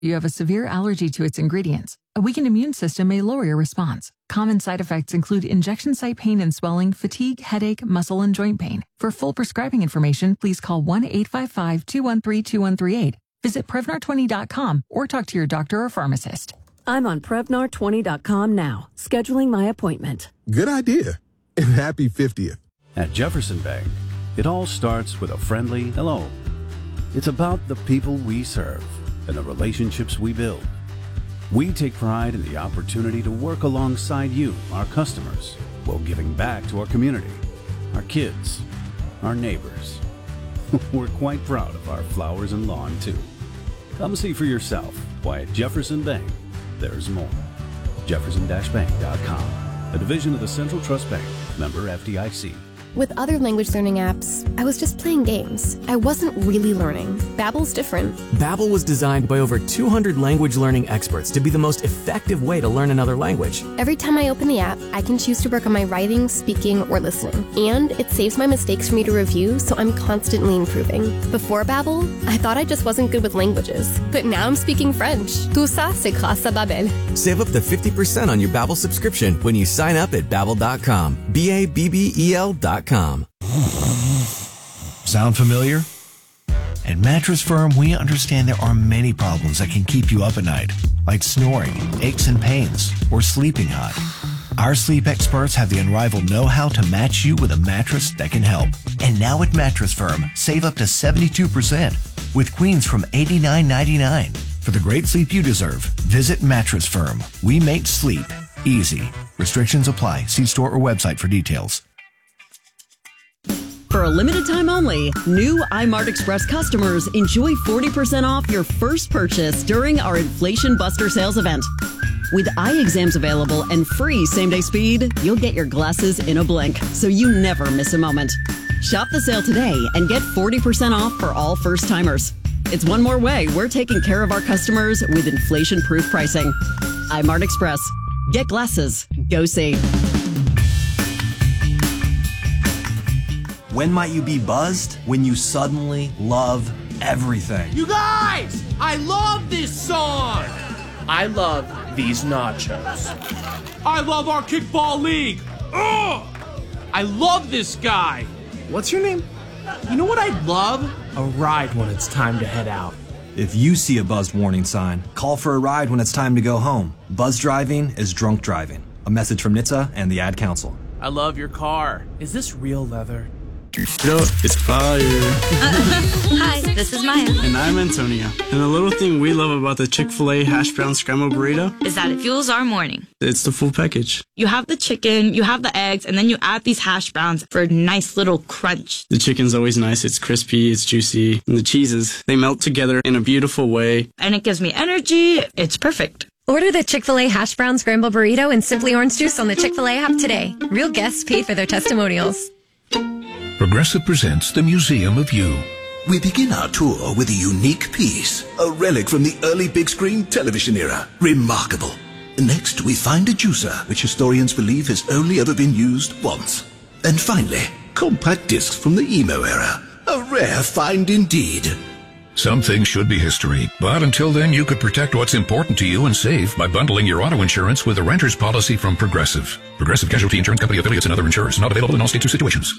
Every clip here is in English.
You have a severe allergy to its ingredients. A weakened immune system may lower your response. Common side effects include injection site pain and swelling, fatigue, headache, muscle, and joint pain. For full prescribing information, please call 1-855-213-2138. Visit Prevnar20.com or talk to your doctor or pharmacist. I'm on Prevnar20.com now, scheduling my appointment. Good idea. And happy 50th. At Jefferson Bank, it all starts with a friendly hello. It's about the people we serve and the relationships we build. We take pride in the opportunity to work alongside you, our customers, while giving back to our community, our kids, our neighbors. We're quite proud of our flowers and lawn, too. Come see for yourself why at Jefferson Bank, there's more. Jefferson-Bank.com, a division of the Central Trust Bank, member FDIC. With other language learning apps, I was just playing games. I wasn't really learning. Babbel's different. Babbel was designed by over 200 language learning experts to be the most effective way to learn another language. Every time I open the app, I can choose to work on my writing, speaking, or listening. And it saves my mistakes for me to review, so I'm constantly improving. Before Babbel, I thought I just wasn't good with languages. But now I'm speaking French. Tout ça, c'est grâce à Babbel. Save up to 50% on your Babbel subscription when you sign up at Babbel.com. Babbel.com. Sound familiar? At Mattress Firm, we understand there are many problems that can keep you up at night, like snoring, aches and pains, or sleeping hot. Our sleep experts have the unrivaled know-how to match you with a mattress that can help. And now at Mattress Firm, save up to 72% with queens from $89.99. For the great sleep you deserve, visit Mattress Firm. We make sleep easy. Restrictions apply. See store or website for details. For a limited time only, new iMart Express customers enjoy 40% off your first purchase during our Inflation Buster sales event. With eye exams available and free same-day speed, you'll get your glasses in a blink, so you never miss a moment. Shop the sale today and get 40% off for all first-timers. It's one more way we're taking care of our customers with inflation-proof pricing. iMart Express. Get glasses. Go see. When might you be buzzed? When you suddenly love everything. You guys! I love this song! I love these nachos. I love our kickball league! Ugh! I love this guy! What's your name? You know what I'd love? A ride when it's time to head out. If you see a buzzed warning sign, call for a ride when it's time to go home. Buzz driving is drunk driving. A message from NHTSA and the Ad Council. I love your car. Is this real leather? Yo, it's fire. Hi, this is Maya. And I'm Antonio. And the little thing we love about the Chick-fil-A hash brown scrambled burrito is that it fuels our morning. It's the full package. You have the chicken, you have the eggs, and then you add these hash browns for a nice little crunch. The chicken's always nice. It's crispy, it's juicy. And the cheeses, they melt together in a beautiful way. And it gives me energy. It's perfect. Order the Chick-fil-A hash brown scrambled burrito and Simply Orange Juice on the Chick-fil-A app today. Real guests pay for their testimonials. Progressive presents the Museum of You. We begin our tour with a unique piece, a relic from the early big screen television era. Remarkable. Next, we find a juicer, which historians believe has only ever been used once. And finally, compact discs from the emo era. A rare find indeed. Some things should be history, but until then you could protect what's important to you and save by bundling your auto insurance with a renter's policy from Progressive. Progressive Casualty Insurance Company affiliates and other insurers. Not available in all states or situations.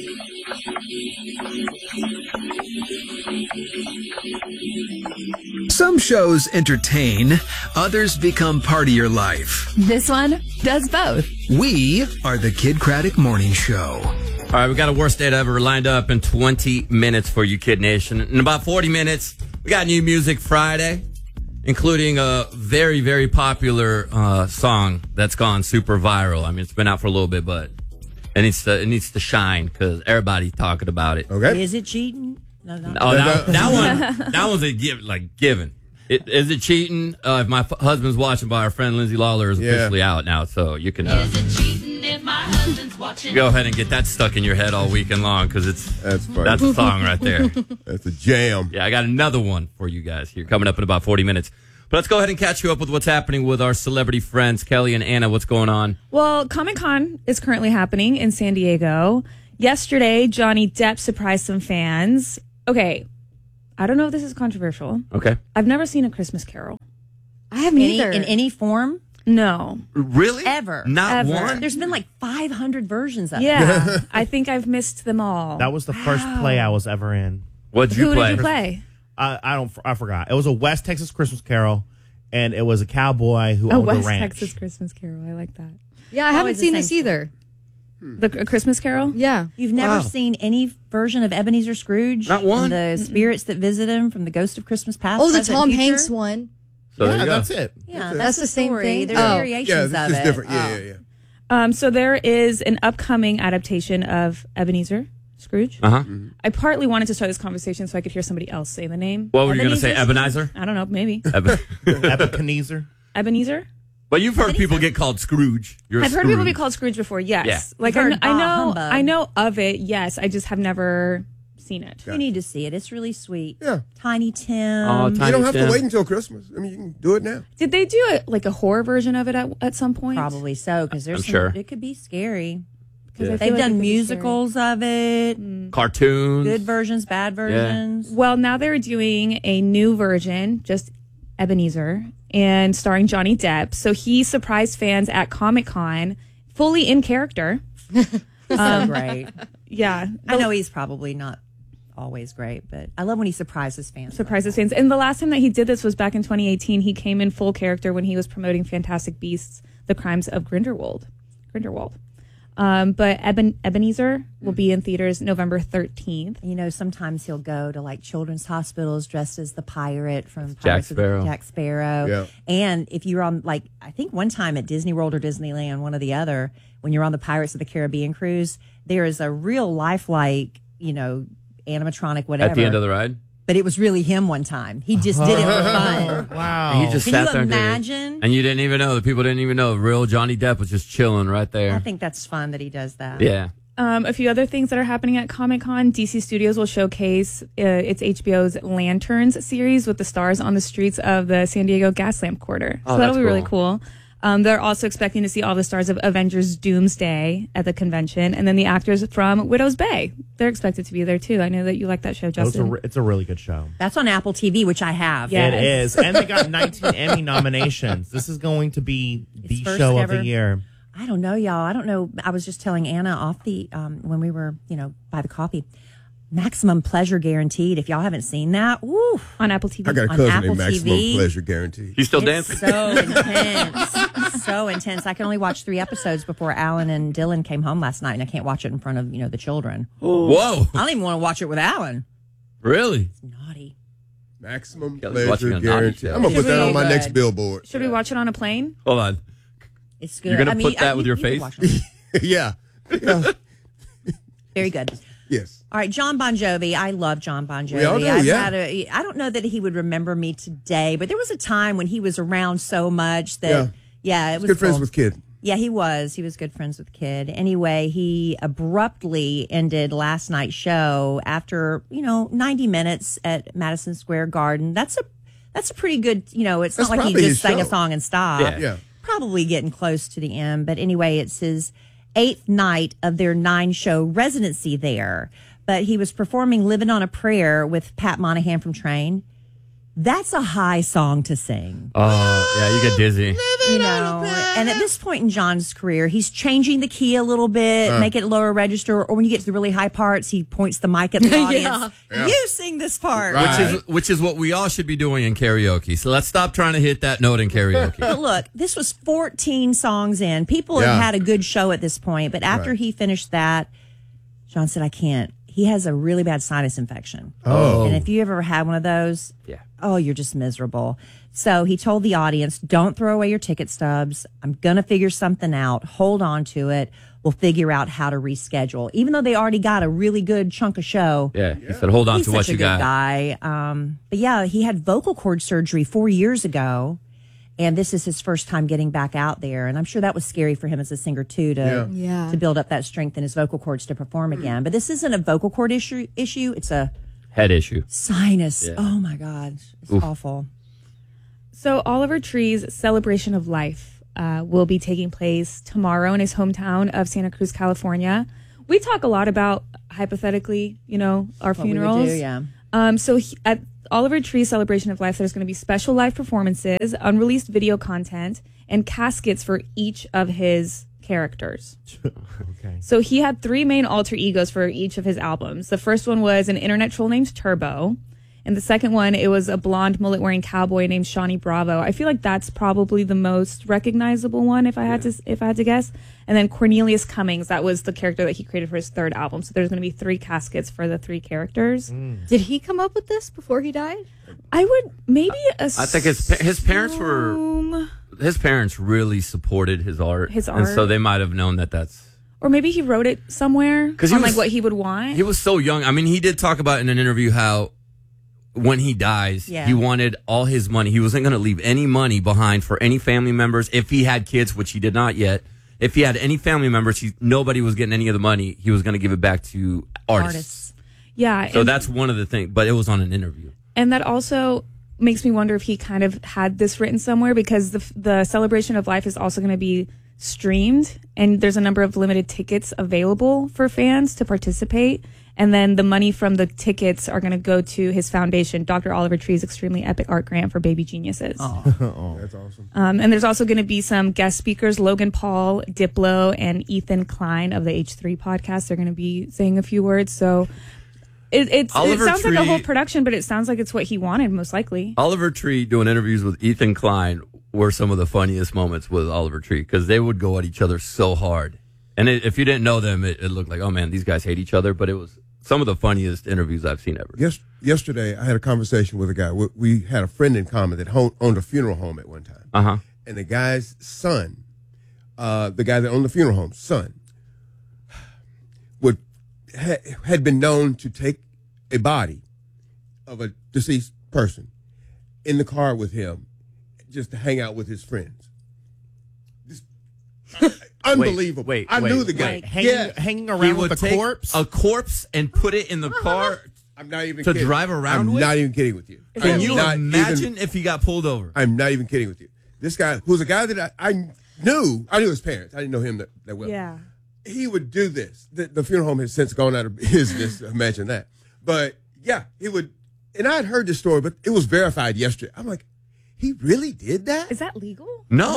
Some shows entertain, others become part of your life. This one does both. We are the Kid Craddock Morning Show. All right, we got a worst date ever lined up in 20 minutes for you, Kid Nation. In about 40 minutes, we got New Music Friday, including a very, very popular song that's gone super viral. I mean, it's been out for a little bit, but it needs to shine because everybody's talking about it. Okay. Is it cheating? No. Oh, that one's a given. Is it cheating? If my husband's watching, by our friend Lindsay Lawler is officially out now, so you can. Is it cheating if my husband's watching? Go ahead and get that stuck in your head all weekend long because that's a song right there. That's a jam. Yeah, I got another one for you guys here coming up in about 40 minutes. But let's go ahead and catch you up with what's happening with our celebrity friends, Kelly and Anna. What's going on? Well, Comic-Con is currently happening in San Diego. Yesterday, Johnny Depp surprised some fans. Okay, I don't know if this is controversial. Okay. I've never seen A Christmas Carol. I haven't Any, either. in any form? No. Really? Ever. Not Ever. one? There's been like 500 versions of it. Yeah. I think I've missed them all. That was the first play I was ever in. What'd you Who play? did you play? I forgot. It was a West Texas Christmas Carol, and it was a cowboy who Oh, owned West a ranch. Texas Christmas Carol. I like that. Yeah, I haven't seen this either. A Christmas Carol? Yeah. You've never Wow. seen any version of Ebenezer Scrooge? Not one. The spirits that visit him from the Ghost of Christmas Past. Oh, the Present, Tom Future? Hanks one. So there Yeah, you go. that's it. Yeah, That's the same story. thing? There's Oh. variations Yeah, of this is it. different. Yeah. So there is an upcoming adaptation of Ebenezer Scrooge. Uh-huh. I partly wanted to start this conversation so I could hear somebody else say the name. What were you going to say? Ebenezer? I don't know, maybe. Ebenezer. Ebenezer? But you've heard people get called Scrooge. You're I've heard people be Scrooge. called Scrooge before, yes. Yeah. Like You've heard I know of it, yes. I just have never seen it. You need to see it. It's really sweet. Yeah. Tiny Tim. Oh, You Tiny don't have Tim. to wait until Christmas. I mean, you can do it now. Did they do a horror version of it at some point? Probably so, because there's I'm some, sure. it could be scary. I feel They've like it done could be musicals of it, Cartoons. good versions, bad versions. Well, now they're doing a new version, just Ebenezer, and starring Johnny Depp. So he surprised fans at Comic-Con, fully in character. So great. Yeah. I know he's probably not always great, but I love when he surprises fans. Surprises fans. And the last time that he did this was back in 2018. He came in full character when he was promoting Fantastic Beasts: The Crimes of Grindelwald. But Ebenezer will be in theaters November 13th. You know, sometimes he'll go to like children's hospitals dressed as the pirate from Jack Pirates of the- Sparrow. Jack Sparrow. Yeah. And if you're on, like, I think one time at Disney World or Disneyland, one or the other, when you're on the Pirates of the Caribbean cruise, there is a real lifelike, you know, animatronic, whatever. At the end of the ride? But it was really him one time. He just did it for fun. Wow. And he just Can sat you there and did it. imagine? And you didn't even know. The people didn't even know. Real Johnny Depp was just chilling right there. I think that's fun that he does that. Yeah. A few other things that are happening at Comic-Con. DC Studios will showcase its HBO's Lanterns series with the stars on the streets of the San Diego gas lamp quarter. Oh, So that'll that's be really cool. cool. They're also expecting to see all the stars of Avengers Doomsday at the convention. And then the actors from Widow's Bay. They're expected to be there too. I know that you like that show, Justin. It's a really good show. That's on Apple TV, which I have. Yeah. It is. And they got 19 Emmy nominations. This is going to be the first show of ever. the year. I don't know, y'all. I don't know. I was just telling Anna off the when we were, by the coffee. Maximum Pleasure Guaranteed. If y'all haven't seen that, woo, on Apple TV. I got a On cousin Apple named Maximum TV. Pleasure Guaranteed. You still it's dancing? so intense, so intense. I can only watch 3 episodes before Alan and Dylan came home last night, and I can't watch it in front of the children. Whoa. I don't even want to watch it with Alan. Really? Naughty. Maximum Kelly's watching Pleasure a naughty Guaranteed. show. I'm going to put that on my Really next good. billboard. Should we watch it on a plane? Hold on. It's good. You're going I to mean, put that with your you can face? watch it. Yeah. Yeah. Very good. Yes. All right, John Bon Jovi. I love John Bon Jovi. We all do, yeah. I don't know that he would remember me today, but there was a time when he was around so much that, it was Good friends cool. with Kid. Yeah, he was. He was good friends with Kid. Anyway, he abruptly ended last night's show after 90 minutes at Madison Square Garden. That's a pretty good. It's That's not like he probably his just sang a show. song and stopped. Yeah. Probably getting close to the end. But anyway, it's his 8th night of their 9-show residency there. But he was performing "Living on a Prayer" with Pat Monahan from Train. That's a high song to sing. Oh, yeah, you get dizzy. And at this point in John's career, he's changing the key a little bit, make it lower register, or when you get to the really high parts, he points the mic at the audience. You sing this part. Which is what we all should be doing in karaoke. So let's stop trying to hit that note in karaoke. But look, this was 14 songs in. People have had a good show at this point, but after he finished that, John said, I can't. He has a really bad sinus infection. Oh. And if you ever had one of those, you're just miserable. So he told the audience, don't throw away your ticket stubs. I'm going to figure something out. Hold on to it. We'll figure out how to reschedule. Even though they already got a really good chunk of show. Yeah, he said, hold on He's to what such a you good got. guy. But yeah, he had vocal cord surgery 4 years ago. And this is his first time getting back out there. And I'm sure that was scary for him as a singer, too, to build up that strength in his vocal cords to perform again. But this isn't a vocal cord issue. It's a Head issue. sinus. Yeah. Oh, my God. It's Oof. awful. So Oliver Tree's Celebration of Life will be taking place tomorrow in his hometown of Santa Cruz, California. We talk a lot about, hypothetically, our What we would funerals. do, yeah. At Oliver Tree's Celebration of Life, there's going to be special live performances, unreleased video content, and caskets for each of his characters. Okay. So he had 3 main alter egos for each of his albums. The first one was an internet troll named Turbo. And the second one, it was a blonde mullet-wearing cowboy named Shawnee Bravo. I feel like that's probably the most recognizable one, if I had to guess. And then Cornelius Cummings, that was the character that he created for his 3rd album. So there's going to be 3 caskets for the 3 characters. Did he come up with this before he died? I would maybe assume. I think his parents really supported his art. And so they might have known that's. Or maybe he wrote it somewhere on like what he would want. He was so young. I mean, he did talk about in an interview how when he dies, he wanted all his money. He wasn't going to leave any money behind for any family members. If he had kids, which he did not yet, if he had any family members, nobody was getting any of the money. He was going to give it back to artists. Yeah. So that's one of the things, but it was on an interview. And that also makes me wonder if he kind of had this written somewhere, because the Celebration of Life is also going to be streamed, and there's a number of limited tickets available for fans to participate. And then the money from the tickets are going to go to his foundation, Dr. Oliver Tree's Extremely Epic Art Grant for Baby Geniuses. Oh, that's awesome. And there's also going to be some guest speakers, Logan Paul, Diplo, and Ethan Klein of the H3 podcast. They're going to be saying a few words. So it sounds like a whole production, but it sounds like it's what he wanted, most likely. Oliver Tree doing interviews with Ethan Klein were some of the funniest moments with Oliver Tree, because they would go at each other so hard. And if you didn't know them, it looked like, oh man, these guys hate each other. But it was some of the funniest interviews I've seen ever. Yesterday, I had a conversation with a guy. We had a friend in common that owned a funeral home at one time. And the guy's son, the guy that owned the funeral home's son, had been known to take a body of a deceased person in the car with him just to hang out with his friends. Unbelievable. I knew the guy. Hanging around with a corpse? A corpse and put it in the car I'm not even to kidding. drive around with? I'm not even kidding with you. Can you imagine if he got pulled over? I'm not even kidding with you. This guy, who's a guy that I knew his parents. I didn't know him that well. Yeah. He would do this. The funeral home has since gone out of business. Imagine that. But yeah, he would. And I had heard this story, but it was verified yesterday. I'm like, he really did that? Is that legal? No.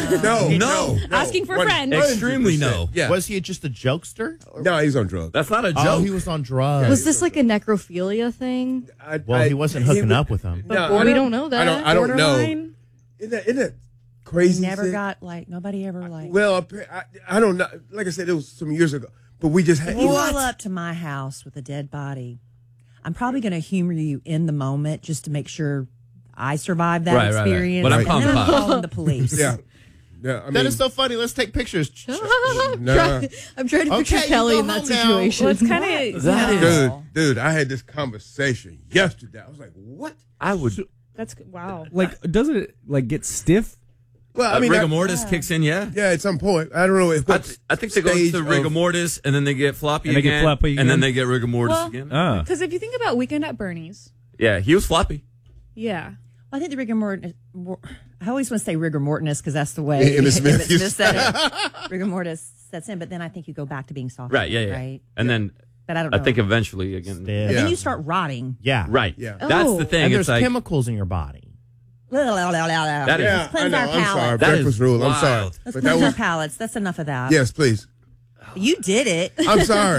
Asking for a friend. Extremely no. Yeah. Was he just a jokester? No, he's on drugs. That's not a joke. Oh, he was on drugs. Was this like a necrophilia thing? He wasn't hooking up with them. No, we don't know that. I don't know. Isn't that crazy? Nobody ever Well, I don't know. Like I said, it was some years ago. But we just had. If you roll up to my house with a dead body, I'm probably going to humor you in the moment just to make sure I survived that experience. But I'm and then I'm calling the police. Yeah. I mean, that is so funny. Let's take pictures. I'm trying to picture Kelly in that situation. Well, it's kind of dude. I had this conversation yesterday. I was like, "What?" That's good. Wow. Like, doesn't it like get stiff? Well, I mean, rigor mortis kicks in. Yeah, at some point. I don't know. I think they go into rigor mortis and then they get floppy again, and then they get rigor mortis again. Because if you think about Weekend at Bernie's. Yeah, he was floppy. Yeah. I think the rigor mortis. I always want to say rigor mortis because that's the way Emmett Smith said it. Rigor mortis sets in, but then I think you go back to being soft. Right. Yeah. Right. And then, but I don't know. I think eventually again. But then you start rotting. Yeah. Right. Yeah. That's the thing. And there's it's chemicals in your body. That is. Let's cleanse our I'm sorry. palate. Breakfast rule. I'm sorry. Let's cleanse our palates. That's enough of that. Yes, please. You did it. I'm sorry.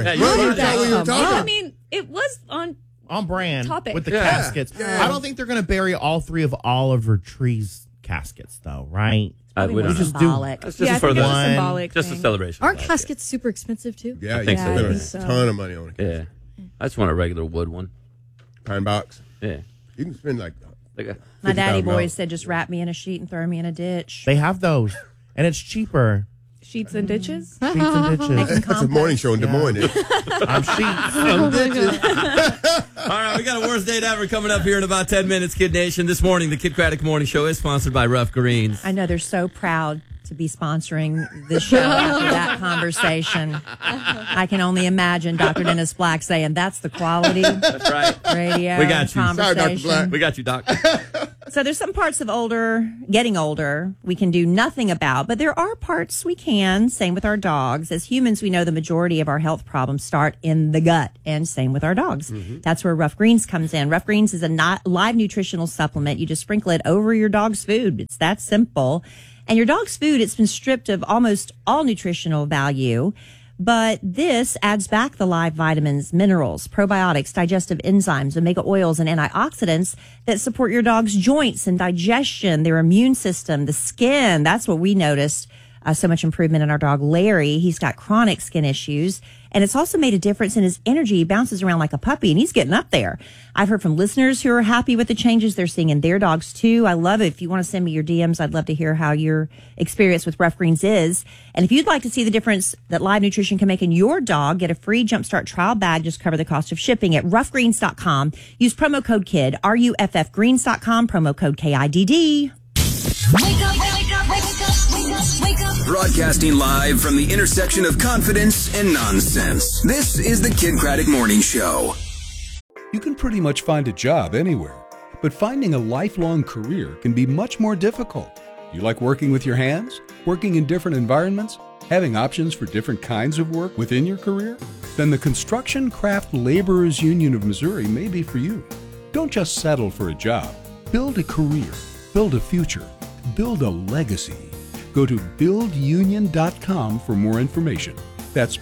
I mean, it was on brand topic. with the caskets. Yeah. I don't think they're going to bury all 3 of Oliver Tree's caskets, though, right? We don't just symbolic. That's just for the symbolic just a thing. celebration. Aren't caskets super expensive too? Yeah, I think so. You Yeah. spend a ton of money on it. Yeah, I just want a regular wood one. Pine box. Yeah, you can spend My daddy boys said just wrap me in a sheet and throw me in a ditch. They have those, and it's cheaper. Sheets and ditches? Sheets and ditches. That's a morning show in Des Moines. I'm sheets and ditches. All right, we got a worst date ever coming up here in about 10 minutes, Kid Nation. This morning, the Kid Craddock Morning Show is sponsored by Rough Greens. I know they're so proud to be sponsoring this show after that conversation. I can only imagine Dr. Dennis Black saying, that's the quality. That's right. Radio. We got you. Conversation. Sorry, Dr. Black. We got you, Doc. So there's some parts of getting older, we can do nothing about, but there are parts we can. Same with our dogs. As humans, we know the majority of our health problems start in the gut, and same with our dogs. Mm-hmm. That's where Rough Greens comes in. Rough Greens is a live nutritional supplement. You just sprinkle it over your dog's food. It's that simple. And your dog's food, it's been stripped of almost all nutritional value. But this adds back the live vitamins, minerals, probiotics, digestive enzymes, omega oils, and antioxidants that support your dog's joints and digestion, their immune system, the skin. That's what we noticed. So much improvement in our dog, Larry. He's got chronic skin issues. And it's also made a difference in his energy. He bounces around like a puppy, and he's getting up there. I've heard from listeners who are happy with the changes they're seeing in their dogs, too. I love it. If you want to send me your DMs, I'd love to hear how your experience with Rough Greens is. And if you'd like to see the difference that live nutrition can make in your dog, get a free Jumpstart trial bag. Just cover the cost of shipping at roughgreens.com. Use promo code KID, RUFFgreens.com, promo code KIDD. Wake up, wake up, wake up, wake up, wake up. Broadcasting live from the intersection of confidence and nonsense. This is the Kid Craddock Morning Show. You can pretty much find a job anywhere, but finding a lifelong career can be much more difficult. You like working with your hands? Working in different environments? Having options for different kinds of work within your career? Then the Construction Craft Laborers Union of Missouri may be for you. Don't just settle for a job. Build a career. Build a future. Build a legacy. Go to buildunion.com for more information. That's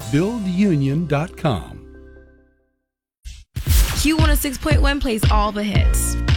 buildunion.com. Q106.1 plays all the hits.